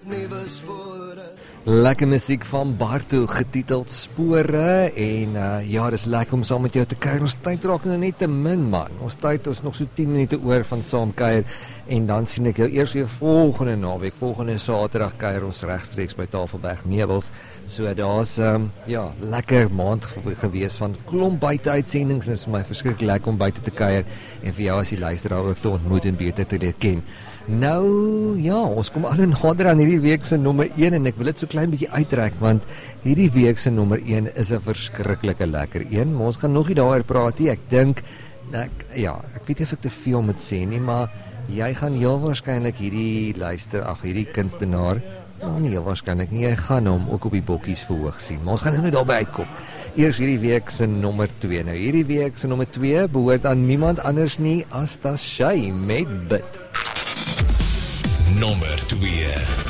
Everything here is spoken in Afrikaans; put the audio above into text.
Lekker musiek van Bartu, getiteld Spore. En ja, dis lekker om saam met jou te kuier. Ons tyd raak nou net te min, man. Ons tyd is nog so 10 minute oor van saam kuier. En dan sien ek jou eers weer volgende naweek. Volgende Saterdag kuier ons regstreeks by Tafelberg Meubels. So daar's ja, lekker maand gewees van klomp buiteuitsendings. Dit is vir my verskriklik lekker om buite te kuier en vir jou as die luisteraar ook te ontmoet en beter te leer ken. Nou, ja, ons kom al nader aan hierdie week se nommer 1 en ek wil dit so klein bietjie uittrek want hierdie week se nommer 1 is 'n verskriklike lekker een, maar ons gaan nog nie daaroor praat nie. Ek dink ek weet nie of ek te veel moet sê nie, maar jy gaan heel waarskynlik hierdie kunstenaar, nie heel waarskynlik nie, jy gaan hom ook op die bokkies verhoog sien, maar ons gaan nou daarby uitkom. Eers hierdie week se nommer 2. Nou hierdie week se nommer 2 behoort aan niemand anders nie as Tashay met Bid. Nommer 2.